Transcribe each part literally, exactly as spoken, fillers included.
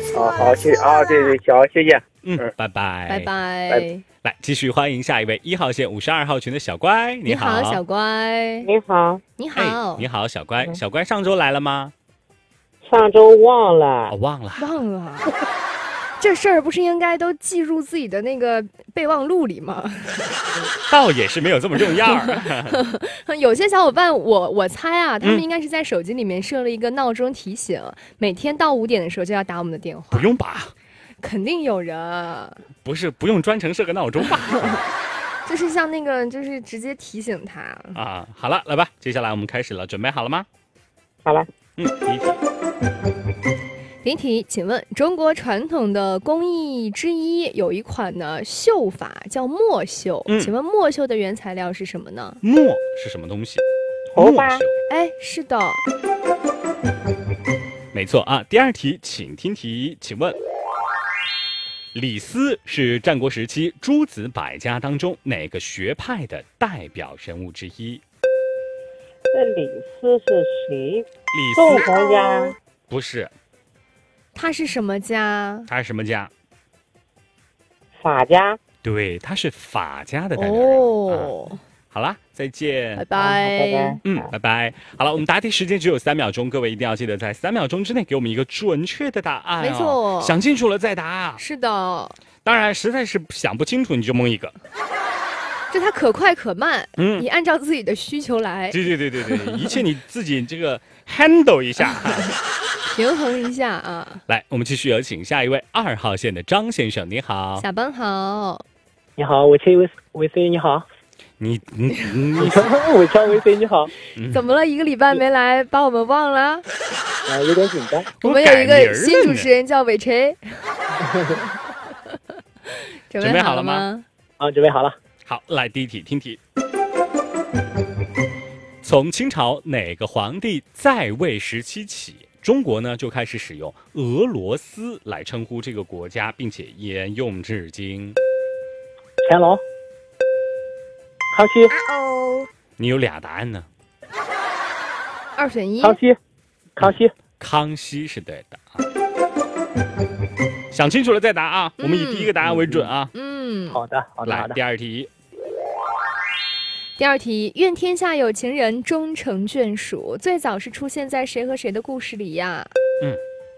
好好谢啊，对对，好，谢谢。 嗯，拜拜， 拜拜。 来，继续欢迎下一位一号线五十二号群的小乖， 你好，小乖。 你好， 你好， 哎，你好，小乖，小乖，上周来了吗？ 上周忘了， 哦、忘了， 忘了。这事儿不是应该都记入自己的那个备忘录里吗？ 倒也是没有这么重要。 有些小伙伴，我我猜啊，他们应该是在手机里面设了一个闹钟提醒，嗯、每天到五点的时候就要打我们的电话。 不用吧？ 肯定有人。 不是，不用专程设个闹钟吧？ 就是像那个，就是直接提醒他啊。好了，来吧，接下来我们开始了，准备好了吗？ 好了。 嗯，第一题。 第一题，请问中国传统的工艺之一有一款呢绣法叫墨绣，嗯、请问墨绣的原材料是什么呢？ 墨是什么东西？ 头发。 哎，是的， 没错啊。第二题，请听题，请问李斯是战国时期诸子百家当中哪个学派的代表人物之一？ 这李斯是谁？ 李斯， 宋朝家？ 不是。 他是什么家？ 他是什么家？ 法家。 对，他是法家的代表人物。哦，啊、好啦，再见， 拜拜。 嗯，拜拜。好了，我们答题时间只有三秒钟，各位一定要记得在三秒钟之内给我们一个准确的答案、哦。 没错， 想清楚了再答。 是的。 当然，实在是想不清楚，你就蒙一个。 就它可快可慢，嗯，你按照自己的需求来。 对对对对对，一切你自己这个 handle 一下。 平衡一下啊！ 来，我们继续有请下一位二号线的张先生，你好。 下班好。 你好，伟谦 V V C 你好。 你你你， 伟谦 V C 你好。 怎么了？一个礼拜没来，把我们忘了？ 啊，有点紧张。 我们有一个新主持人叫伟谦。准备好了吗？ 啊，准备好了。 好，来第一题，听题。从清朝哪个皇帝在位时期起，中国呢就开始使用俄罗斯来称呼这个国家，并且沿用至今？ 乾隆、康熙。 哦， 你有俩答案呢。 二选一。 康熙，康熙， 康熙是对的啊。想清楚了再答啊，嗯、我们以第一个答案为准啊。 嗯， 好的，好的，好来的。 第二题。 第二题，愿天下有情人终成眷属，最早是出现在谁和谁的故事里呀？ 嗯，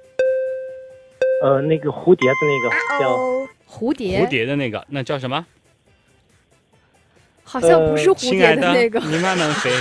呃，那个蝴蝶的那个叫蝴蝶， 蝴蝶的那个那叫什么？ 好像不是蝴蝶的那个。 呃、你慢慢飞。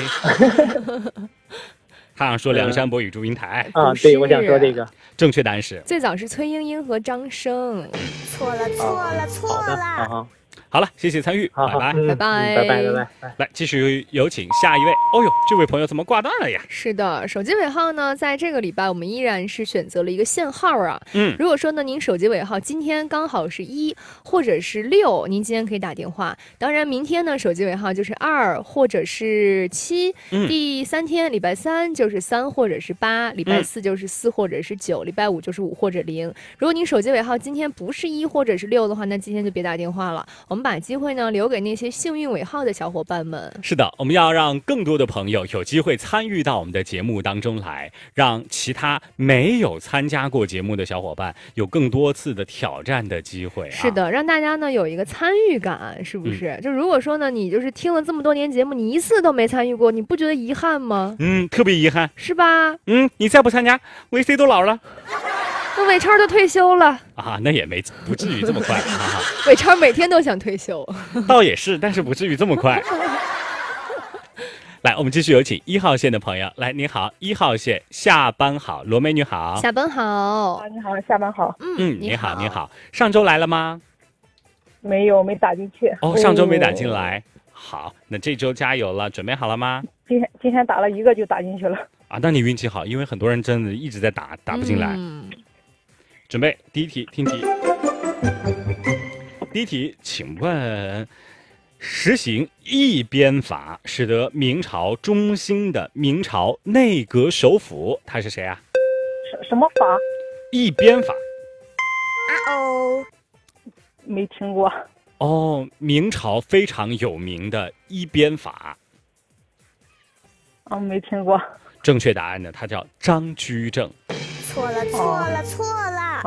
他想说梁山伯与祝英台。 啊，对，我想说这个。 正确答案是最早是崔莺莺和张生。 错了，错了，错了。 好的，好。 好了，谢谢参与， 好拜拜， 拜拜， 拜拜，拜拜。 来，继续有请下一位。哦呦，这位朋友怎么挂断了呀？ 是的，手机尾号呢，在这个礼拜我们依然是选择了一个限号啊。 嗯， 如果说呢，您手机尾号今天刚好是一或者是六，您今天可以打电话。当然，明天呢，手机尾号就是二或者是七。嗯，第三天礼拜三就是三或者是八，礼拜四就是四或者是九，礼拜五就是五或者零。如果您手机尾号今天不是一或者是六的话，那今天就别打电话了。我们把机会呢留给那些幸运尾号的小伙伴们。 是的，我们要让更多的朋友有机会参与到我们的节目当中来，让其他没有参加过节目的小伙伴有更多次的挑战的机会、啊。 是的，让大家呢有一个参与感，是不是？嗯、就如果说呢，你就是听了这么多年节目，你一次都没参与过，你不觉得遗憾吗？ 嗯，特别遗憾， 是吧？ 嗯，你再不参加 ，V C 都老了。 那伟超都退休了啊，那也没不至于这么快啊。 伟超每天都想退休， 倒也是，但是不至于这么快。来，我们继续有请一号线的朋友。来，你好，一号线，下班好，罗美女好， 下班好， 啊，你好，下班好， 嗯，你好，你好，上周来了吗？ 没有，没打进去。 哦，上周没打进来。哦、好，那这周加油了，准备好了吗？ 今天今天打了一个就打进去了。 啊，那你运气好，因为很多人真的一直在打，打不进来。嗯，准备第一题，听题。第一题，请问，实行一编法，使得明朝中兴的明朝内阁首辅，他是谁啊？ 什什么法？ 一编法。 啊哦， 没听过。 哦，明朝非常有名的一编法。 啊，没听过。 正确答案呢，他叫张居正。 错了，错了，错了。